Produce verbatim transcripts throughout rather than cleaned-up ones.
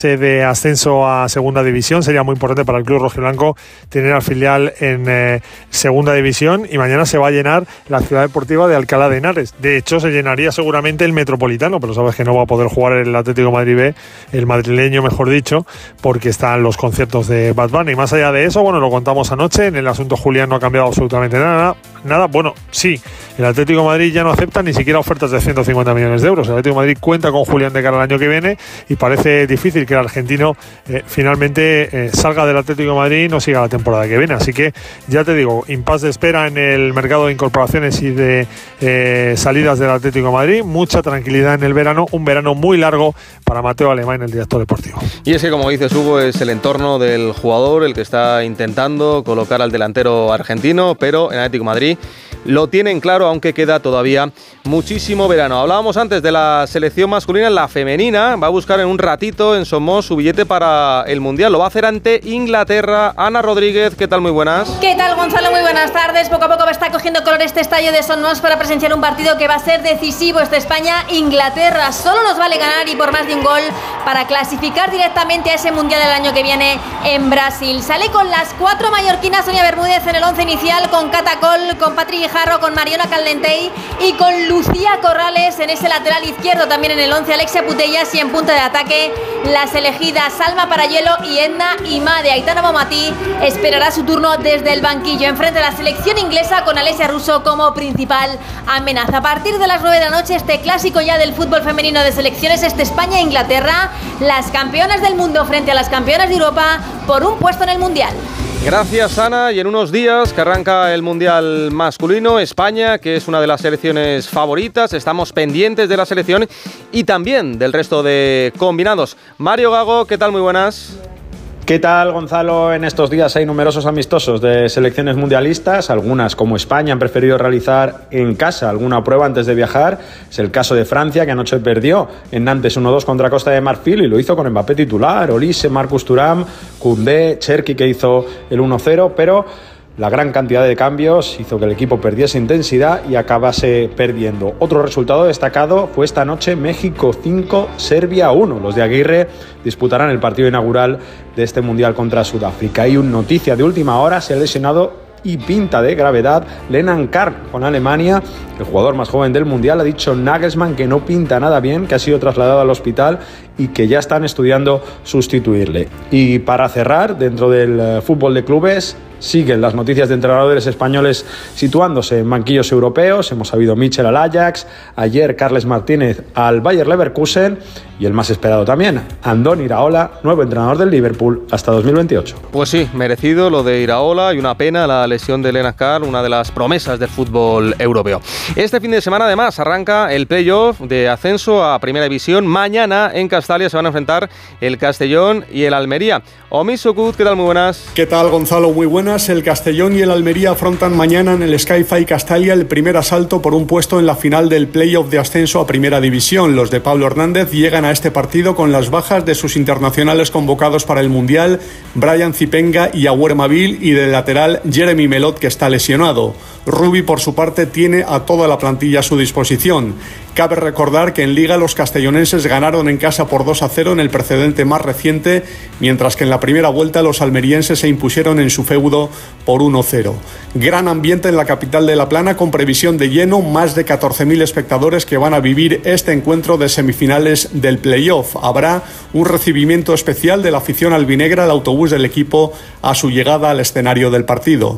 de ascenso a segunda división. Sería muy importante para el club rojiblanco tener al filial en eh, segunda división, y mañana se va a llenar la ciudad deportiva de Alcalá de Henares. De hecho, se llenaría seguramente el Metropolitano, pero sabes que no va a poder jugar el Atlético Madrid B, el madrileño mejor dicho, porque están los conciertos de Bad Bunny. Y más allá de eso, bueno, lo contamos anoche, en el asunto Julián no ha cambiado absolutamente nada, nada. Bueno, sí, el Atlético de Madrid ya no acepta ni siquiera ofertas de ciento cincuenta millones de euros. El Atlético de Madrid cuenta con Julián de cara al año que viene, y parece difícil que el argentino eh, finalmente eh, salga del Atlético de Madrid y no siga la temporada que viene. Así que ya te digo, impasse de espera en el mercado de incorporaciones y de eh, salidas del Atlético de Madrid. Mucha tranquilidad en el verano, un verano muy largo para Mateo Alemán, el director deportivo. Y es que, como dices, Hugo, es el entorno del jugador el que está intentando colocar al delantero argentino, pero en Atlético de Madrid lo tienen claro, aunque queda todavía muchísimo verano. Hablábamos antes de la selección masculina. La femenina va a buscar en un ratito en Somos su billete para el Mundial. Lo va a hacer ante Inglaterra. Ana Rodríguez, ¿qué tal? Muy buenas. ¿Qué tal, Gonzalo? Muy buenas tardes. Poco a poco va a estar cogiendo color este estadio de Somos para presenciar un partido que va a ser decisivo. Este España-Inglaterra. Solo nos vale ganar y por más de un gol para clasificar directamente a ese Mundial el año que viene en Brasil. Sale con las cuatro mallorquinas Sonia Bermúdez en el once inicial, con Catacol, con Patri Jarro, con Mariona Caldentey y con Lucía Corrales en ese lateral izquierdo. También en el once Alexia Putellas, y en punta de ataque las elegidas Salma Parayelo y Edna Imade. Aitana Bonmatí esperará su turno desde el banquillo. Enfrente a la selección inglesa con Alessia Russo como principal amenaza. A partir de las nueve de la noche, este clásico ya del fútbol femenino de selecciones, este España-Inglaterra, las campeonas del mundo frente a las campeonas de Europa por un puesto en el Mundial. Gracias, Ana. Y en unos días que arranca el Mundial masculino, España, que es una de las selecciones favoritas, estamos pendientes de la selección y también del resto de combinados. Mario Gago, ¿qué tal? Muy buenas. ¿Qué tal, Gonzalo? En estos días hay numerosos amistosos de selecciones mundialistas. Algunas, como España, han preferido realizar en casa alguna prueba antes de viajar. Es el caso de Francia, que anoche perdió en Nantes uno dos contra Costa de Marfil y lo hizo con Mbappé titular, Olise, Marcus Thuram, Koundé, Cherki, que hizo el uno cero, pero la gran cantidad de cambios hizo que el equipo perdiese intensidad y acabase perdiendo. Otro resultado destacado fue esta noche México cinco, Serbia uno. Los de Aguirre disputarán el partido inaugural de este Mundial contra Sudáfrica. Y una noticia de última hora: se ha lesionado y pinta de gravedad Lennon Karn con Alemania. El jugador más joven del Mundial ha dicho Nagelsmann que no pinta nada bien, que ha sido trasladado al hospital y que ya están estudiando sustituirle. Y para cerrar, dentro del uh, fútbol de clubes, siguen las noticias de entrenadores españoles situándose en banquillos europeos. Hemos sabido Michel al Ajax, ayer Carles Martínez al Bayer Leverkusen y el más esperado también, Andoni Iraola, nuevo entrenador del Liverpool hasta dos mil veintiocho. Pues sí, merecido lo de Iraola, y una pena la lesión de Lennon Karn, una de las promesas del fútbol europeo. Este fin de semana además arranca el playoff de ascenso a Primera División. Mañana en Castalia se van a enfrentar el Castellón y el Almería. Omi Sukut, ¿qué tal? Muy buenas. ¿Qué tal, Gonzalo? Muy buenas. El Castellón y el Almería afrontan mañana en el Sky-Fi Castalia el primer asalto por un puesto en la final del playoff de ascenso a Primera División. Los de Pablo Hernández llegan a este partido con las bajas de sus internacionales convocados para el Mundial, Brian Zipenga y Agüer Mabil, y del lateral Jeremy Melot, que está lesionado. Rubi, por su parte, tiene a toda la plantilla a su disposición. Cabe recordar que en Liga los castellonenses ganaron en casa por dos a cero en el precedente más reciente, mientras que en la primera vuelta los almerienses se impusieron en su feudo por uno cero. Gran ambiente en la capital de La Plana, con previsión de lleno, más de catorce mil espectadores que van a vivir este encuentro de semifinales del playoff. Habrá un recibimiento especial de la afición albinegra al autobús del equipo a su llegada al escenario del partido.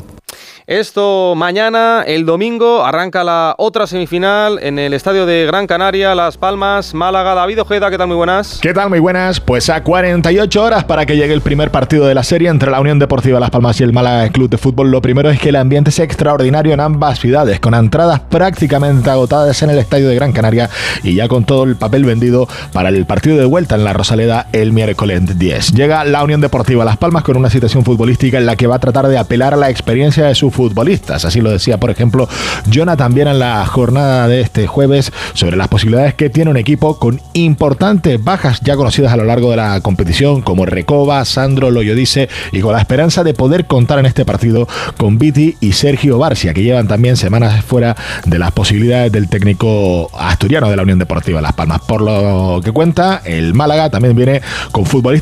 Esto mañana, el domingo, arranca la otra semifinal en el estadio de Gran Canaria, Las Palmas, Málaga. David Ojeda, ¿qué tal? Muy buenas. ¿Qué tal? Muy buenas. Pues a cuarenta y ocho horas para que llegue el primer partido de la serie entre la Unión Deportiva Las Palmas y el Málaga Club de Fútbol. Lo primero es que el ambiente es extraordinario en ambas ciudades, con entradas prácticamente agotadas en el estadio de Gran Canaria y ya con todo el papel vendido para el partido de vuelta en la Rosaleda el miércoles diez. Llega la Unión Deportiva Las Palmas con una situación futbolística en la que va a tratar de apelar a la experiencia de sus sus futbolistas. Así lo decía, por ejemplo, Jonah también en la jornada de este jueves sobre las posibilidades que tiene un equipo con importantes bajas ya conocidas a lo largo de la competición, como Recoba, Sandro, Loyodice, y con la esperanza de poder contar en este partido con Viti y Sergio Barcia, que llevan también semanas fuera de las posibilidades del técnico asturiano de la Unión Deportiva Las Palmas. Por lo que cuenta, el Málaga también viene con futbolistas